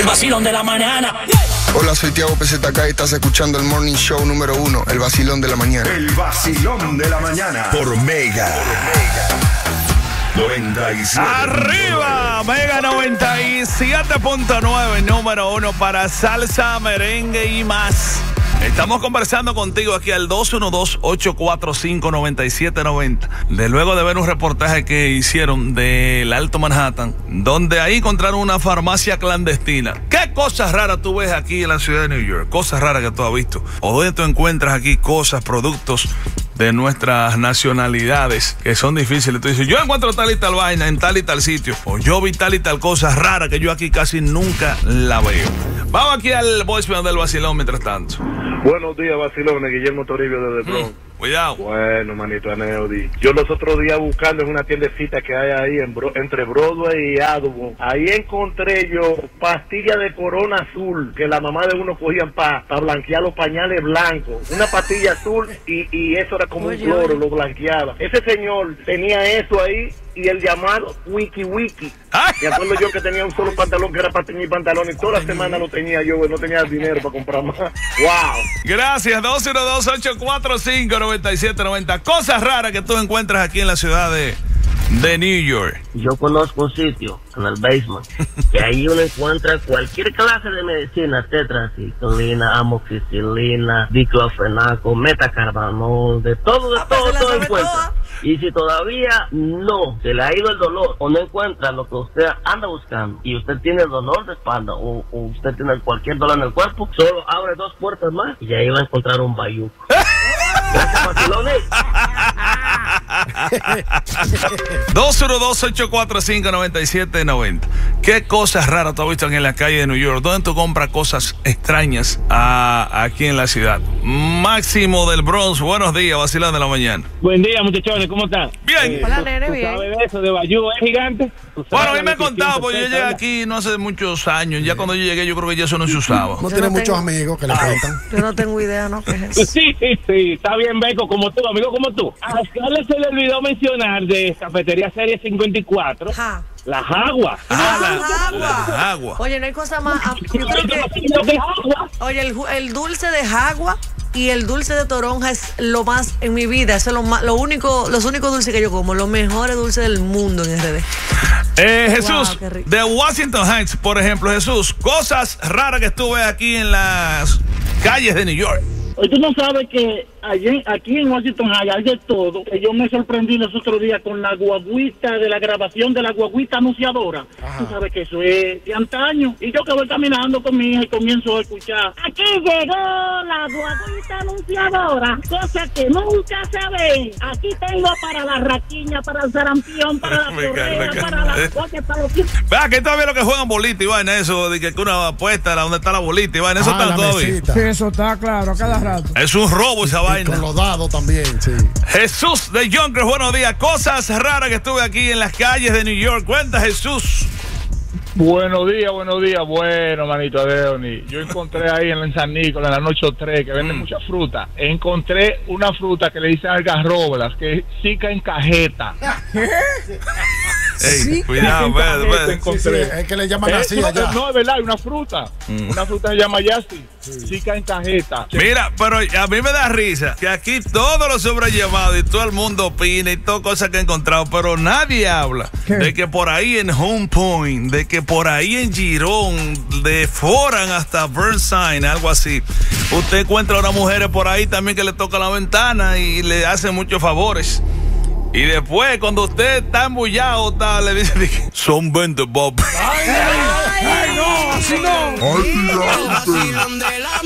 vacilón de la mañana. Hola, soy Tiago PZK y estás escuchando el Morning Show número 1, el vacilón de la mañana. El vacilón de la mañana por Mega. 97. ¡Arriba! Mega 97.9, número 1 para salsa, merengue y más. Estamos conversando contigo aquí al 212-845-9790. Luego de ver un reportaje que hicieron del Alto Manhattan, donde ahí encontraron una farmacia clandestina. ¿Qué cosas raras tú ves aquí en la ciudad de New York? Cosas raras que tú has visto. ¿O dónde tú encuentras aquí cosas, productos de nuestras nacionalidades que son difíciles? Tú dices, yo encuentro tal y tal vaina en tal y tal sitio, o yo vi tal y tal cosa rara que yo aquí casi nunca la veo. Vamos aquí al voicemail del vacilón mientras tanto. Buenos días, vacilones. Guillermo Toribio desde el Bronx. Cuidado. Bueno, manito Aneudi. Yo los otros días buscando en una tiendecita que hay ahí entre Broadway y Audubon. Ahí encontré yo pastillas de Corona Azul que la mamá de uno cogían para blanquear los pañales blancos. Una pastilla azul y eso era como un cloro, lo blanqueaba. Ese señor tenía eso ahí y el llamado Wiki. Me acuerdo yo que tenía un solo pantalón que era para tener pantalón y toda la semana lo tenía yo, no tenía dinero para comprar más. ¡Wow! Gracias, 212-845-9790. Cosas raras que tú encuentras aquí en la ciudad de New York. Yo conozco un sitio en el basement que ahí uno encuentra cualquier clase de medicina: tetraciclina, amoxicilina, diclofenaco, metacarbanol, de todo encuentra. Y si todavía no se le ha ido el dolor o no encuentra lo que usted anda buscando y usted tiene dolor de espalda o usted tiene cualquier dolor en el cuerpo, solo abre 2 puertas más y ahí va a encontrar un bayuco. Gracias, vacilones. 212-845-9790. ¿Qué cosas raras tú has visto aquí en la calle de New York? ¿Dónde tú compras cosas extrañas aquí en la ciudad? Máximo del Bronx, buenos días, vacilón de la mañana. Buen día, muchachones, ¿cómo están? Bien. Hola, nene, bien. ¿Sabes de eso, de Bayou, es gigante? Bueno, a mí me han contado, porque yo llegué aquí no hace muchos años. Ya cuando yo llegué, yo creo que ya eso no se usaba. No tiene muchos amigos que le cuentan. Yo no tengo idea, ¿no? ¿Qué es eso? Sí, está bien, Beco, como tú, amigo como tú. A Scarlett se le olvidó mencionar de Cafetería Serie 54. Ajá. Las aguas. Las aguas. Oye, no hay cosa más. Yo creo que. Oye, el dulce de jagua y el dulce de toronja es lo más en mi vida. Eso es los únicos dulces que yo como. Los mejores dulces del mundo en RD. Jesús, wow, de Washington Heights, por ejemplo, Jesús, cosas raras que estuve aquí en las calles de New York. Hoy tú no sabes que aquí en Washington hay de todo. Que yo me sorprendí los otros días con la guaguita de la grabación de la guaguita anunciadora. Ajá. Tú sabes que eso es de antaño. Y yo que voy caminando con mi hija y comienzo a escuchar: aquí llegó la guaguita anunciadora, cosa que nunca se ve. Aquí tengo para la raquiña, para el sarampión, para la correa, para la coche, para los... Vea que todavía lo que juegan bolita y vaina, eso de que una apuesta donde está la bolita y vaina, eso está todavía. Sí, eso está claro, a cada rato. Es un robo esa vaina. Con los dados también, sí. Jesús de Yonkers, buenos días. Cosas raras que estuve aquí en las calles de New York. Cuenta, Jesús. Buenos días. Bueno, manito Adeoni. Yo encontré ahí en San Nicolás, en la noche 3, que venden mucha fruta. Encontré una fruta que le dicen algarroblas, que sica en cajeta. Ey, sí, cuidado, encontré. Sí, es que le llaman así allá. No, es verdad, hay una fruta. Una fruta se llama Yasti. Sica en cajeta. Mira, pero a mí me da risa que aquí todos los sobrellevados y todo el mundo opina y todas cosas que he encontrado, pero nadie habla de que por ahí en Home Point, de que por ahí en Girón, de Foran hasta Burnside, algo así. Usted encuentra a unas mujeres por ahí también que le tocan la ventana y le hacen muchos favores. Y después, cuando usted está embullado, le dice, son 20 bob. ¡Ay, no! ¡Así no! El vacilón de la